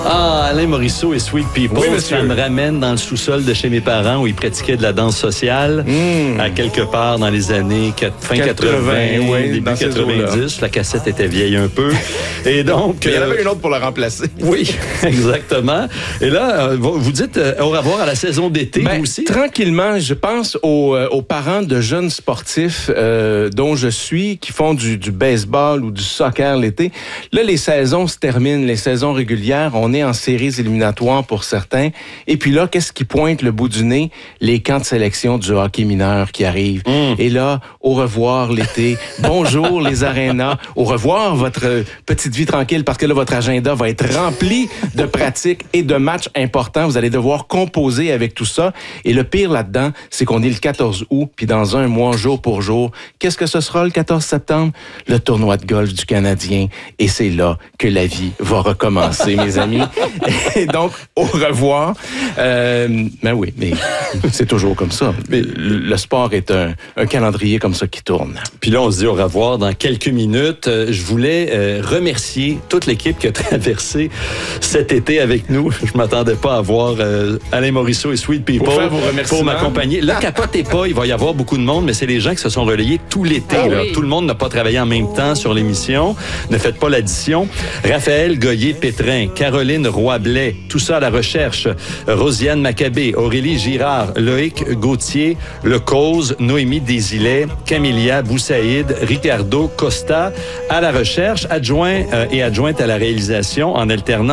Ah, Alain Morisseau et Sweet People, Oui, ça me ramène dans le sous-sol de chez mes parents où ils pratiquaient de la danse sociale à quelque part dans les années fin 80, oui, début dans ces 90. La cassette était vieille un peu. Et donc... Il y en avait une autre pour la remplacer. Oui, exactement. Et là, vous dites au revoir à la saison d'été, vous aussi? Tranquillement, je pense aux parents de jeunes sportifs dont je suis, qui font du baseball ou du soccer l'été. Là, les saisons se terminent, les saisons régulières. On est en séries éliminatoires pour certains. Et puis là, qu'est-ce qui pointe le bout du nez? Les camps de sélection du hockey mineur qui arrivent. Et là, au revoir l'été. Bonjour les arénas. Au revoir votre petite vie tranquille parce que là, votre agenda va être rempli de pratiques et de matchs importants. Vous allez devoir composer avec tout ça. Et le pire là-dedans, c'est qu'on est le 14 août, puis dans un mois, jour pour jour, qu'est-ce que ce sera le 14 septembre? Le tournoi de golf du Canadien. Et c'est là que la vie va recommencer, mes amis. Et donc, au revoir. Ben oui, mais c'est toujours comme ça. Mais le sport est un calendrier comme ça qui tourne. Puis là, on se dit au revoir dans quelques minutes. Je voulais remercier toute l'équipe qui a traversé cet été avec nous. Je m'attendais pas à voir Alain Morisseau et Sweet People pour m'accompagner. Là, capotez pas, il va y avoir beaucoup de monde, mais c'est les gens qui se sont relayés tout l'été. Oui. Tout le monde n'a pas travaillé en même temps sur l'émission. Ne faites pas l'addition. Raphaël Goyer-Pétrin, Caroline Roy-Blais, tout ça à la recherche. Rosiane Maccabé, Aurélie Girard, Loïc Gauthier, Le Cause, Noémie Desilets, Camilia Boussaïd, Ricardo Costa à la recherche, adjoint et adjointe à la réalisation en alternant